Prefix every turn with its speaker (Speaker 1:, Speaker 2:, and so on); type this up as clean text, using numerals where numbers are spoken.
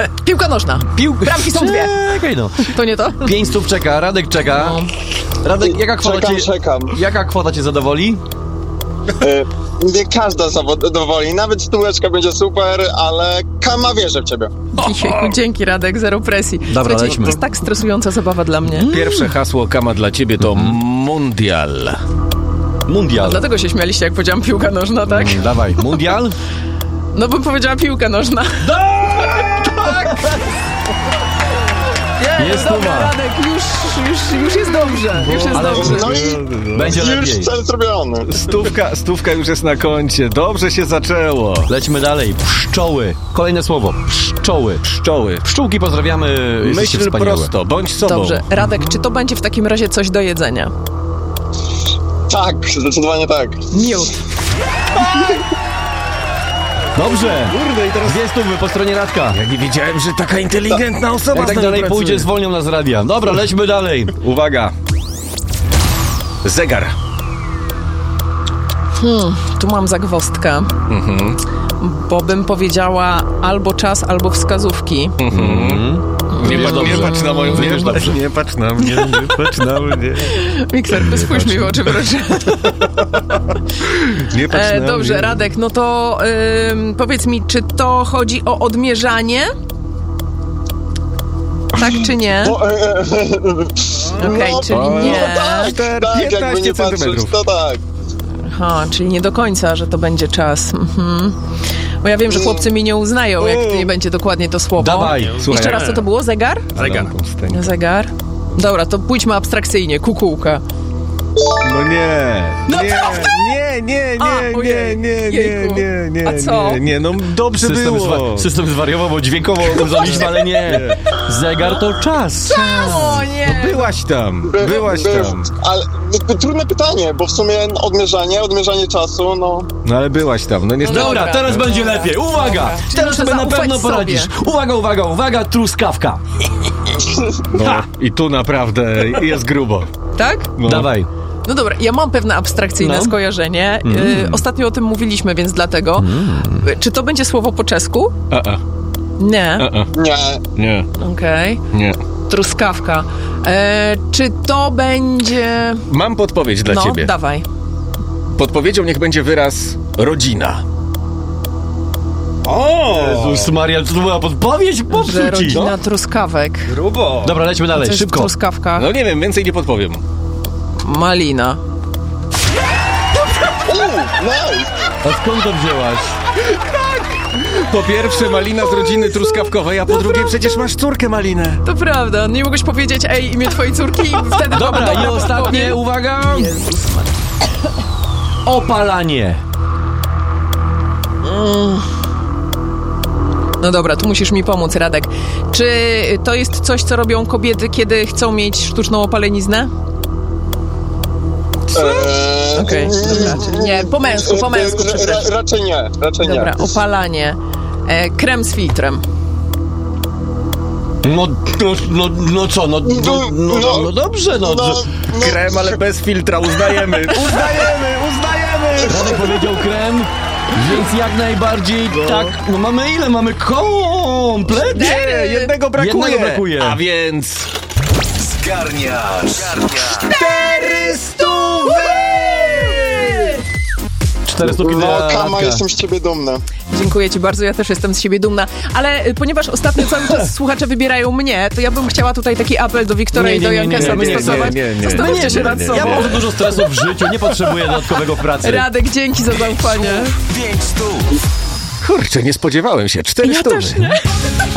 Speaker 1: Piłka nożna. Bramki są 2.
Speaker 2: Czekaj no.
Speaker 1: To nie to?
Speaker 2: 500 czeka, Radek czeka.
Speaker 1: No.
Speaker 2: Radek,
Speaker 3: Czekam.
Speaker 2: Jaka kwota cię zadowoli?
Speaker 3: Nie każda zadowoli, nawet stóweczka będzie super, ale Kama wierzę w ciebie.
Speaker 1: Dzięki, Radek, zero presji.
Speaker 2: Dobra,
Speaker 1: Słuchajcie,
Speaker 2: lećmy.
Speaker 1: to jest tak stresująca zabawa dla mnie.
Speaker 4: Pierwsze hasło Kama dla ciebie to mundial.
Speaker 2: Mundial.
Speaker 1: Dlatego się śmialiście, jak powiedziałam piłka nożna, tak?
Speaker 2: Dawaj, mundial?
Speaker 1: No bym powiedziała piłka nożna.
Speaker 2: Jest
Speaker 1: Dobra,
Speaker 2: tuba.
Speaker 1: Radek, już jest dobrze. Już jest
Speaker 2: Ale
Speaker 1: dobrze.
Speaker 3: No i
Speaker 2: będzie
Speaker 3: już
Speaker 2: lepiej.
Speaker 3: cel zrobiony.
Speaker 4: Stówka już jest na koncie. Dobrze się zaczęło.
Speaker 2: Lećmy dalej. Pszczoły. Kolejne słowo. Pszczoły.
Speaker 4: Pszczoły.
Speaker 2: Pszczółki pozdrawiamy. Jesteście
Speaker 4: Myśl
Speaker 2: wspaniałe.
Speaker 4: prosto, bądź sobą.
Speaker 1: Dobrze, Radek, czy to będzie w takim razie coś do jedzenia?
Speaker 3: Tak, zdecydowanie tak.
Speaker 1: Miód.
Speaker 2: Dobrze.
Speaker 4: Kurde, i teraz...
Speaker 2: 200 po stronie Radka.
Speaker 4: Ja nie wiedziałem, że taka inteligentna osoba
Speaker 2: Jak tak
Speaker 4: z nami
Speaker 2: dalej
Speaker 4: pracuje.
Speaker 2: pójdzie, zwolnią nas z radia. Dobra, lećmy dalej.
Speaker 4: Uwaga. Zegar.
Speaker 1: Tu mam zagwozdkę. Bo bym powiedziała albo czas, albo wskazówki.
Speaker 4: Nie patrz na moją nie patrz na mnie, nie patrz na mnie.
Speaker 1: Mikser, spójrz mi w oczy, proszę.
Speaker 4: Nie patrz na
Speaker 1: Dobrze,
Speaker 4: mnie.
Speaker 1: Radek, no to powiedz mi, czy to chodzi o odmierzanie? Tak czy nie? Okej, czyli nie.
Speaker 3: Tak, jakby nie
Speaker 4: 15
Speaker 3: patrzeć,
Speaker 4: centymetrów.
Speaker 3: to tak.
Speaker 1: Aha, czyli nie do końca, że to będzie czas. Bo ja wiem, że chłopcy mi nie uznają, jak to nie będzie dokładnie to słowo.
Speaker 2: Dawaj, słuchaj.
Speaker 1: Jeszcze raz, co to było? Zegar?
Speaker 4: Zegar.
Speaker 1: Zegar. Dobra, to pójdźmy abstrakcyjnie. Kukułka.
Speaker 4: No nie.
Speaker 1: No
Speaker 4: nie,
Speaker 1: prawda?
Speaker 4: nie,
Speaker 1: ojej, jejku.
Speaker 4: nie.
Speaker 1: A co?
Speaker 4: Nie, no dobrze było.
Speaker 2: System zwariował, bo dźwiękowo uznaliśmy, ale nie. Zegar to czas.
Speaker 1: O nie!
Speaker 4: Byłaś tam.
Speaker 3: Ale trudne pytanie, bo w sumie odmierzanie czasu, no...
Speaker 4: No ale byłaś tam, no niestety.
Speaker 2: Dobra, teraz będzie lepiej. Uwaga!
Speaker 1: Dobra. Czyli
Speaker 2: Teraz
Speaker 1: muszę
Speaker 2: sobie na
Speaker 1: zaufać
Speaker 2: pewno
Speaker 1: sobie.
Speaker 2: poradzisz. Uwaga, truskawka.
Speaker 4: No, i tu naprawdę jest grubo.
Speaker 1: Tak?
Speaker 4: No.
Speaker 2: Dawaj.
Speaker 1: No dobra, ja mam pewne abstrakcyjne
Speaker 2: No.
Speaker 1: skojarzenie. Ostatnio o tym mówiliśmy, więc dlatego. Czy to będzie słowo po czesku? Nie.
Speaker 3: Nie.
Speaker 1: Okej.
Speaker 4: Nie.
Speaker 1: Truskawka. Czy to będzie...
Speaker 4: Mam podpowiedź dla
Speaker 1: no,
Speaker 4: ciebie.
Speaker 1: dawaj.
Speaker 4: Podpowiedzią niech będzie wyraz rodzina. O!
Speaker 2: Jezus Maria, to była podpowiedź?
Speaker 1: Że
Speaker 2: Popsuć ci.
Speaker 1: rodzina truskawek.
Speaker 4: Grubo.
Speaker 2: Dobra, lećmy dalej,
Speaker 1: Co jest w
Speaker 2: szybko.
Speaker 1: truskawkach?
Speaker 4: No nie wiem, więcej nie podpowiem.
Speaker 1: Malina.
Speaker 3: Nice.
Speaker 2: A skąd to wzięłaś?
Speaker 4: Po pierwsze malina z rodziny truskawkowej, a po drugie przecież masz córkę malinę.
Speaker 1: To prawda, nie mogłeś powiedzieć imię twojej córki i wtedy...
Speaker 2: Dobra, i ostatnie,
Speaker 1: podpowiem.
Speaker 2: uwaga.
Speaker 1: Jezus Maria.
Speaker 2: Opalanie.
Speaker 1: No dobra, tu musisz mi pomóc, Radek. Czy to jest coś, co robią kobiety, kiedy chcą mieć sztuczną opaleniznę? Okej, dobra, czyli nie, po męsku, przepraszam.
Speaker 3: Raczej nie.
Speaker 1: Dobra, opalanie. Krem z filtrem.
Speaker 2: No dobrze, no.
Speaker 4: Krem, ale bez filtra, uznajemy.
Speaker 2: Radek powiedział krem, więc jak najbardziej tak. No mamy ile? Mamy kompletnie.
Speaker 4: Nie, jednego brakuje.
Speaker 2: A
Speaker 4: więc...
Speaker 5: Zgarniasz
Speaker 4: 400!
Speaker 2: 400
Speaker 3: No,
Speaker 2: dla
Speaker 3: Kama,
Speaker 2: Radka.
Speaker 3: jestem z ciebie dumny.
Speaker 1: Dziękuję ci bardzo, ja też jestem z siebie dumna. Ale ponieważ ostatnio cały czas słuchacze wybierają mnie, to ja bym chciała tutaj taki apel do Wiktora i do Jankesa wystosować. Zastanówcie się nad sobą.
Speaker 2: Ja mam za dużo stresu w życiu, nie potrzebuję dodatkowego w pracy.
Speaker 1: Radek, dzięki za zaufanie.
Speaker 5: 500.
Speaker 4: Kurczę, nie spodziewałem się. 400.
Speaker 1: Ja też nie.